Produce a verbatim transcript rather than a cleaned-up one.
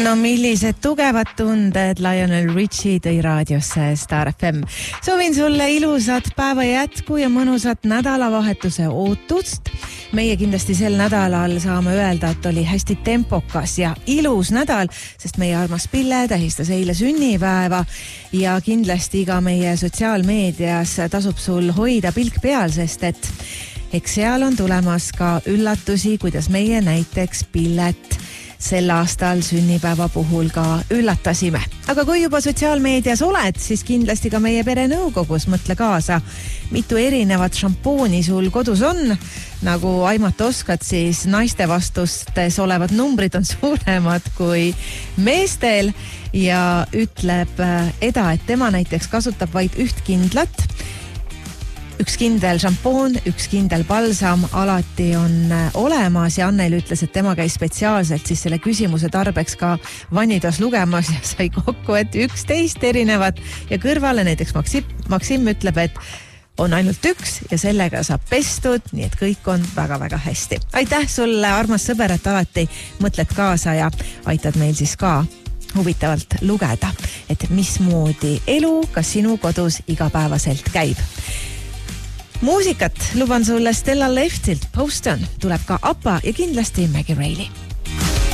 No millised tugevad tunded Lionel Richie tõi raadiosse Star F M. Soovin sulle ilusat päeva jätku ja mõnusat nädalavahetuse ootust. Meie kindlasti sel nädalal saame öelda, et oli hästi tempokas ja ilus nädal, sest meie armas Pille tähistas eile sünnipäeva ja kindlasti ka meie sotsiaalmeedias tasub sul hoida pilk peal, sest et eks seal on tulemas ka üllatusi, kuidas meie näiteks Pillet sel aastal sünnipäeva puhul ka üllatasime. Aga kui juba sotsiaalmeedias oled, siis kindlasti ka meie perenõukogus mõtle kaasa, mitu erinevat šampooni sul kodus on. Nagu aimata oskad, siis naiste vastustes olevad numbrid on suuremad kui meestel ja ütleb Eda, et tema näiteks kasutab vaid üht kindlat. Üks kindel šampoon, üks kindel balsam alati on olemas ja Annel ütles, et tema käis spetsiaalselt siis selle küsimuse tarbeks ka vannitas lugemas ja sai kokku, et üksteist erinevat ja kõrvale näiteks Maksim, Maksim ütleb, et on ainult üks ja sellega saab pestud, nii et kõik on väga-väga hästi. Aitäh sulle, armas sõber, et alati mõtled kaasa ja aitad meil siis ka huvitavalt lugeda, et mismoodi elu ka sinu kodus igapäevaselt käib. Muusikat luban sulle Stella Leftilt, Poston, tuleb ka Appa ja kindlasti Maggie Reilly.